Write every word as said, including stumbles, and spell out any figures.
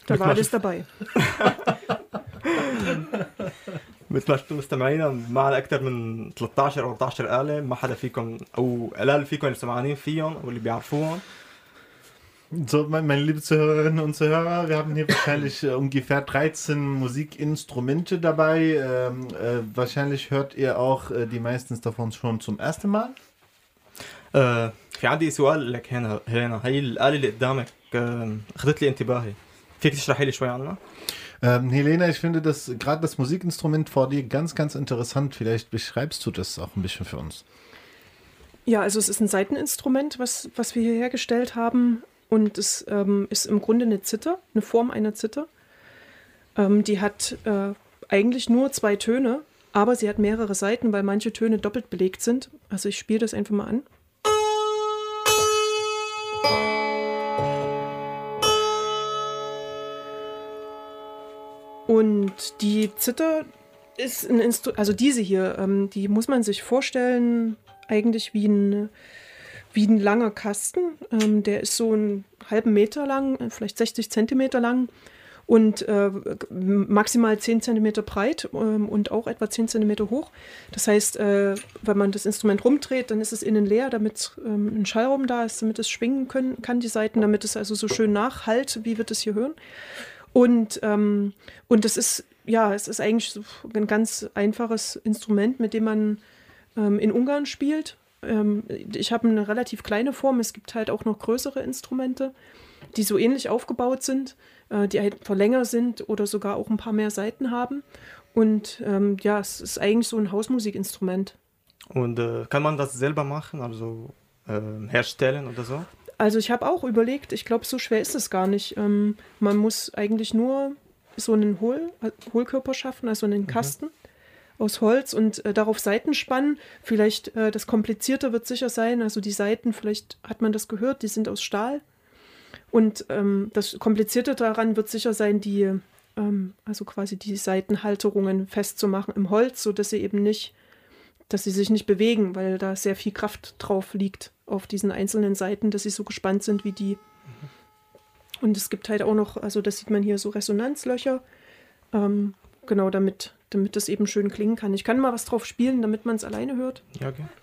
Da war alles dabei. مثل ما شفتوا مستمعينا معنا أكثر من ثلاثة عشر أو أربعة عشر آلة، ما حدا فيكم أو قلال فيكم اللي سمعانين فيهم أو اللي بيعرفوهم. So, meine liebe Zuhörerinnen und Zuhörer, wir haben hier wahrscheinlich äh, ungefähr dreizehn Musikinstrumente dabei. Ähm, äh, wahrscheinlich hört ihr auch äh, die meisten davon schon zum ersten Mal. آه في عندي سؤال لك هنا هنا هي الآلة اللي قدامك آه أخذت لي انتباهي، فيك تشرحي لي شوي عنها؟ Ähm, Helena, ich finde das gerade das Musikinstrument vor dir ganz, ganz interessant. Vielleicht beschreibst du das auch ein bisschen für uns. Ja, also es ist ein Saiteninstrument, was, was wir hier hergestellt haben. Und es ähm, ist im Grunde eine Zither, eine Form einer Zither. Ähm, die hat äh, eigentlich nur zwei Töne, aber sie hat mehrere Saiten, weil manche Töne doppelt belegt sind. Also ich spiele das einfach mal an. Und die Zither ist ein Instrument, also diese hier, ähm, die muss man sich vorstellen, eigentlich wie ein, wie ein langer Kasten. Ähm, der ist so einen halben Meter lang, vielleicht sechzig Zentimeter lang und äh, maximal zehn Zentimeter breit ähm, und auch etwa zehn Zentimeter hoch. Das heißt, äh, wenn man das Instrument rumdreht, dann ist es innen leer, damit ähm, ein Schallraum da ist, damit es schwingen können, kann, die Saiten, damit es also so schön nachhallt, wie wir das hier hören. Und, ähm, und das ist, ja, es ist eigentlich so ein ganz einfaches Instrument, mit dem man ähm, in Ungarn spielt. Ähm, ich habe eine relativ kleine Form. Es gibt halt auch noch größere Instrumente, die so ähnlich aufgebaut sind, äh, die einfach länger sind oder sogar auch ein paar mehr Saiten haben. Und ähm, ja, es ist eigentlich so ein Hausmusikinstrument. Und äh, kann man das selber machen, also äh, herstellen oder so? Also ich habe auch überlegt, ich glaube, so schwer ist es gar nicht. Ähm, man muss eigentlich nur so einen Hohl, Hohlkörper schaffen, also einen Kasten mhm. aus Holz und äh, darauf Saiten spannen. Vielleicht äh, das Komplizierte wird sicher sein, also die Saiten, vielleicht hat man das gehört, die sind aus Stahl. Und ähm, das Komplizierte daran wird sicher sein, die, ähm, also quasi die Saitenhalterungen festzumachen im Holz, sodass sie eben nicht, dass sie sich nicht bewegen, weil da sehr viel Kraft drauf liegt auf diesen einzelnen Seiten, dass sie so gespannt sind wie die. Mhm. Und es gibt halt auch noch, also das sieht man hier, so Resonanzlöcher, ähm, genau, damit, damit das eben schön klingen kann. Ich kann mal was drauf spielen, damit man es alleine hört. Ja, okay.